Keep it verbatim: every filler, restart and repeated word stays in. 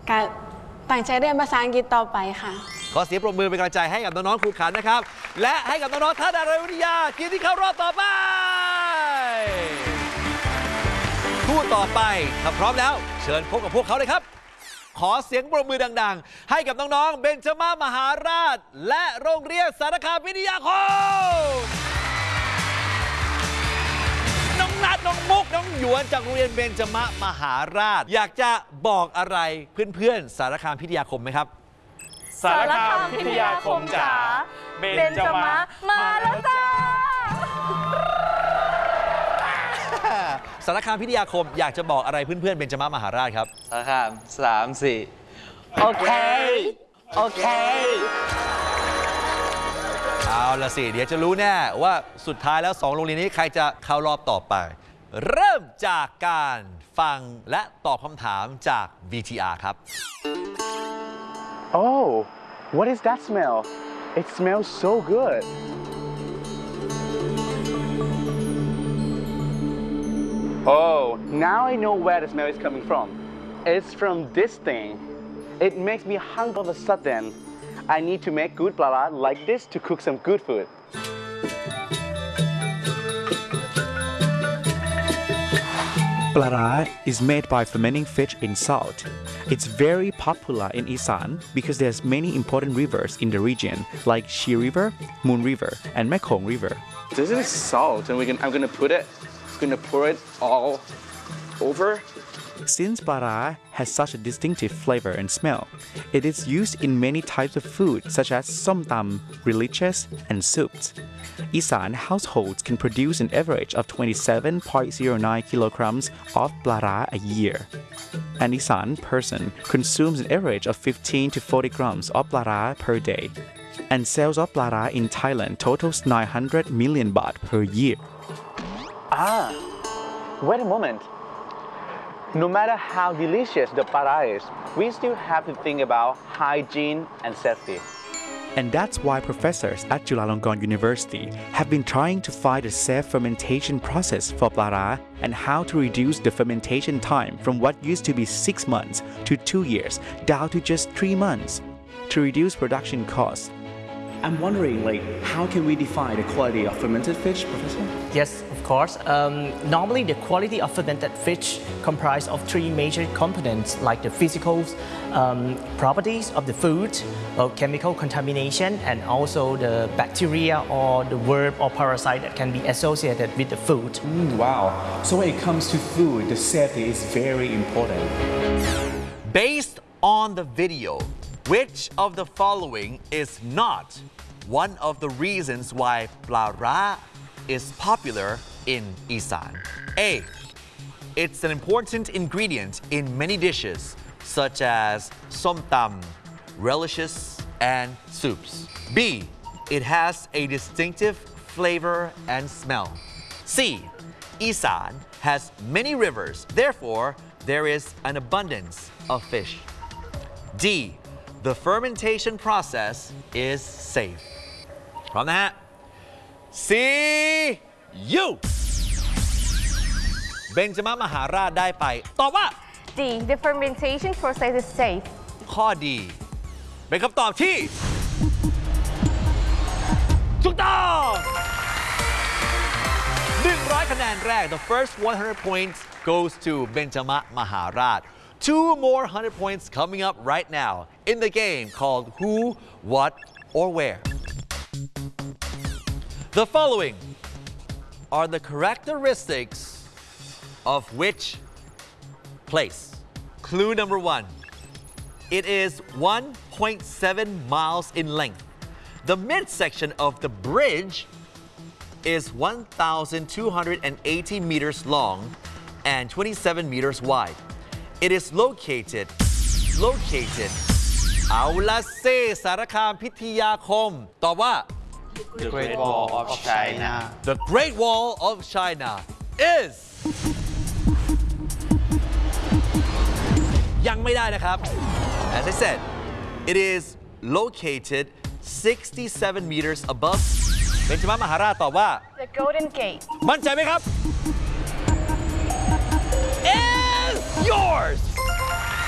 การตั้งใจเรียนภาษาอังกฤษต่อไปค่ะขอเสียงปรบมือเป็นกำลังใจให้กับน้องๆครูขันนะครับและให้กับน้องๆท่านดาราวิทยาทีมที่เข้ารอบต่อไปคู่ต่อไปถ้าพร้อมแล้วเชิญพบกับพวกเขาเลยครับขอเสียงปรบมือดังๆให้กับน้องๆเบญจมามหาราชและโรงเรียนสารคามวิทยาคมน้องนัดน้องมุกน้องหยวนจากโรงเรียนเบญจมามหาราชอยากจะบอกอะไรเพื่อนๆสารคามพิทยาคมไหมครับสารคามพิทยาคมจ๋าเบญจมะมาแล้วจ้าสารคามพิทยาคมอยากจะบอกอะไรเพื่อนๆเบญจมามหาราชครับสารคามสามสี่โอเคโอเคเอาละสิเดี๋ยวจะรู้แน่ว่าสุดท้ายแล้วสองโรงเรียนนี้ใครจะเข้ารอบต่อไปเริ่มจากการฟังและตอบคำถามจาก วี ที อาร์ ครับ Oh, what is that smell? It smells so good. Oh, now I know where the smell is coming from. It's from this thing. It makes me hungry all of a sudden. I need to make good blala like this to cook some good food. Blala is made by fermenting fish in salt. It's very popular in Isan because there's many important rivers in the region like Shi River, Moon River, and Mekong River. This is salt, and we can, I'm gonna put it, I'm gonna pour it all over. Since blala has such a distinctive flavor and smell, it is used in many types of food such as somtam, religious, and soups. Isan households can produce an average of twenty-seven point zero nine kilograms of blala a year. An Isan person consumes an average of fifteen to forty grams of blala per day. And sales of blala in Thailand totals nine hundred million baht per year. Ah, wait a moment. No matter how delicious the blala is, we still have to think about hygiene and safety. And that's why professors at Chulalongkorn University have been trying to find a safe fermentation process for blala and how to reduce the fermentation time from what used to be six months to two years down to just three months to reduce production costs. I'm wondering, like, how can we define the quality of fermented fish, Professor? Yes, of course. Um, normally, the quality of fermented fish comprises of three major components, like the physical um, properties of the food, uh, chemical contamination, and also the bacteria or the worm or parasite that can be associated with the food. Mm, wow. So when it comes to food, the safety is very important. Based on the video, which of the following is not one of the reasons why blala is popular in Isan? A. It's an important ingredient in many dishes such as somtam, relishes, and soups. B. It has a distinctive flavor and smell. C. Isan has many rivers, therefore there is an abundance of fish. D. The fermentation process is safe. พร้อมนะฮะ See you เบญจมามหาราชได้ไปตอบว่า D. The fermentation process is safe. ข้อดีเป็นคำตอบที่ถูกต้องหนึ่งร้อยคะแนนแรก The first one hundred points goes to เบญจมามหาราช. Two more one hundred points coming up right now in the game called Who, What, or Where. The following are the characteristics of which place. Clue number one. It is one point seven miles in length. The midsection of the bridge is one thousand two hundred eighty meters long and twenty-seven meters wide. It is located, located เอาละเซสารคามพิทยาคมตอบว่า The Great Wall of China. The Great Wall of China is ยังไม่ได้นะครับ As I said, it is located sixty-seven meters above เบญจมามหาราชตอบว่า The Golden Gate. มั่นใจไหมครับ Is yours